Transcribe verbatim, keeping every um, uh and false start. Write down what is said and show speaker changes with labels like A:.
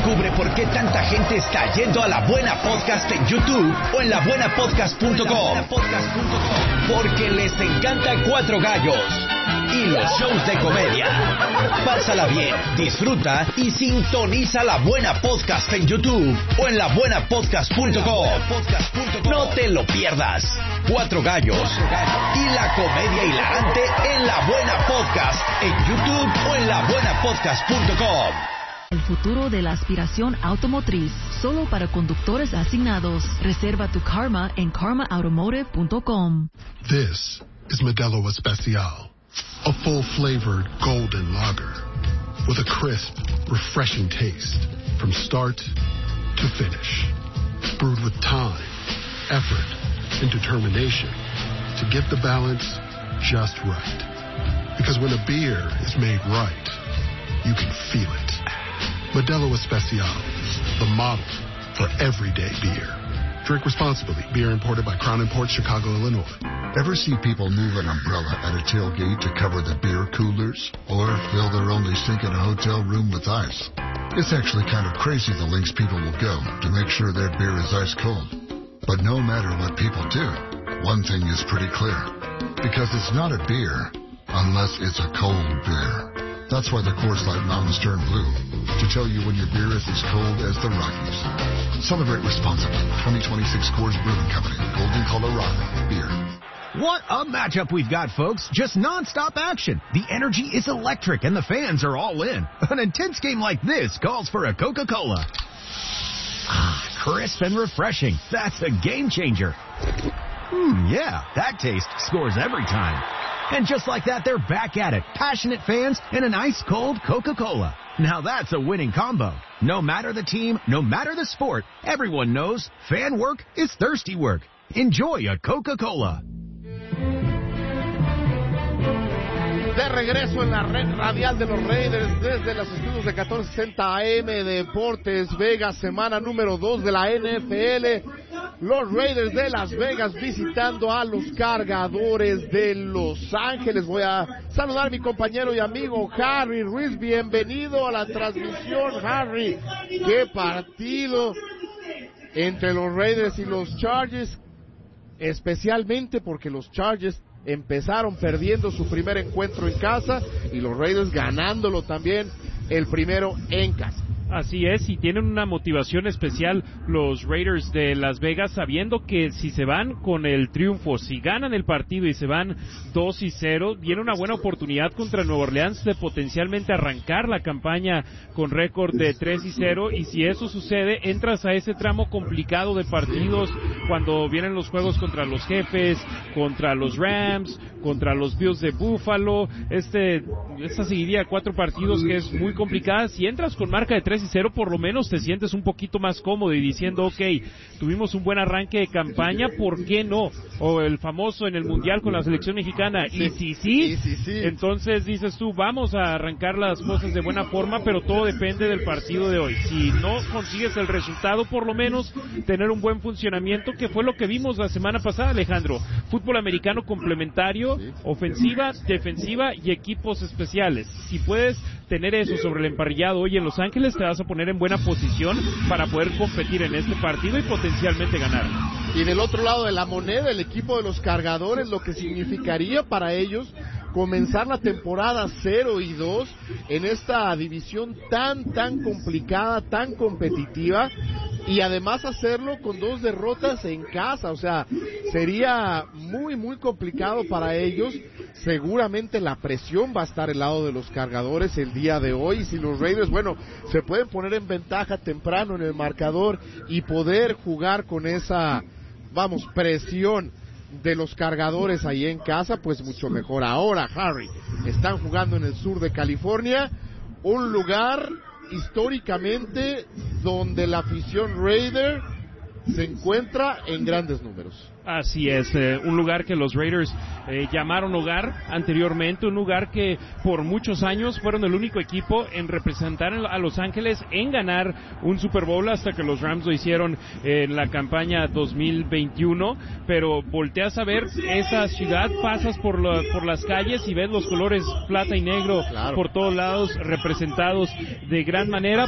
A: Descubre por qué tanta gente está yendo a La Buena Podcast en YouTube o en la buena podcast punto com. Porque les encanta Cuatro Gallos y los shows de comedia. Pásala bien, disfruta y sintoniza La Buena Podcast en YouTube o en la buena podcast punto com. No te lo pierdas. Cuatro Gallos y la comedia hilarante en La Buena Podcast en YouTube o en la buena podcast punto com.
B: El futuro de la aspiración automotriz, solo para conductores asignados. Reserva tu Karma en karma automotive punto com.
C: This is Modelo Especial, a full-flavored golden lager with a crisp, refreshing taste from start to finish. Brewed with time, effort, and determination to get the balance just right. Because when a beer is made right, you can feel it. Modelo Especial, the model for everyday beer. Drink responsibly. Beer imported by Crown Imports, Chicago, Illinois.
D: Ever see people move an umbrella at a tailgate to cover the beer coolers? Or fill their only sink in a hotel room with ice? It's actually kind of crazy the lengths people will go to make sure their beer is ice cold. But no matter what people do, one thing is pretty clear. Because it's not a beer unless it's a cold beer. That's why the Coors Light Mountains turn blue, to tell you when your beer is as cold as the Rockies. Celebrate responsibly. twenty twenty-six Coors Brewing Company, Golden, Colorado. Beer.
E: What a matchup we've got, folks. Just non-stop action. The energy is electric, and the fans are all in. An intense game like this calls for a Coca-Cola. Ah, crisp and refreshing. That's a game changer. Hmm, yeah, that taste scores every time. And just like that, they're back at it. Passionate fans and an ice-cold Coca-Cola. Now that's a winning combo. No matter the team, no matter the sport, everyone knows fan work is thirsty work. Enjoy a Coca-Cola.
F: De regreso en la red radial de los Raiders desde los estudios de catorce sesenta A M Deportes Vegas, semana número dos de la N F L. Los Raiders de Las Vegas visitando a los Cargadores de Los Ángeles. Voy a saludar a mi compañero y amigo Harry Ruiz. Bienvenido a la transmisión, Harry. Qué partido entre los Raiders y los Chargers, especialmente porque los Chargers empezaron perdiendo su primer encuentro en casa y los Raiders ganándolo también el primero en casa.
G: Así es, y tienen una motivación especial los Raiders de Las Vegas, sabiendo que si se van con el triunfo, si ganan el partido y se van dos y cero, viene una buena oportunidad contra Nueva Orleans de potencialmente arrancar la campaña con récord de tres y cero, y si eso sucede, entras a ese tramo complicado de partidos cuando vienen los juegos contra los Jefes, contra los Rams, contra los Bills de Buffalo, este, esta seguiría cuatro partidos que es muy complicada. Si entras con marca de tres y cero, por lo menos te sientes un poquito más cómodo y diciendo, ok, tuvimos un buen arranque de campaña, ¿por qué no? O el famoso en el Mundial con la selección mexicana, sí, y si sí, sí, sí, entonces dices tú, vamos a arrancar las cosas de buena forma, pero todo depende del partido de hoy. Si no consigues el resultado, por lo menos tener un buen funcionamiento, que fue lo que vimos la semana pasada, Alejandro. Fútbol americano complementario, sí, ofensiva, defensiva y equipos especiales. Si puedes tener eso sobre el emparrillado hoy en Los Ángeles, te vas a poner en buena posición para poder competir en este partido y potencialmente ganar.
F: Y del otro lado de la moneda, el equipo de los Cargadores, lo que significaría para ellos comenzar la temporada cero y dos en esta división tan, tan complicada, tan competitiva, y además hacerlo con dos derrotas en casa. O sea, sería muy, muy complicado para ellos. Seguramente la presión va a estar al lado de los Cargadores el día de hoy. Si los Raiders, bueno, se pueden poner en ventaja temprano en el marcador y poder jugar con esa, vamos, presión de los Cargadores ahí en casa, pues mucho mejor. Ahora, Harry, están jugando en el sur de California, un lugar históricamente donde la afición Raider se encuentra en grandes números.
G: Así es, eh, un lugar que los Raiders eh, llamaron hogar anteriormente, un lugar que por muchos años fueron el único equipo en representar a Los Ángeles en ganar un Super Bowl, hasta que los Rams lo hicieron en la campaña dos mil veintiuno, pero volteas a ver esa ciudad, pasas por, la, por las calles y ves los colores plata y negro, claro, por todos lados representados de gran manera.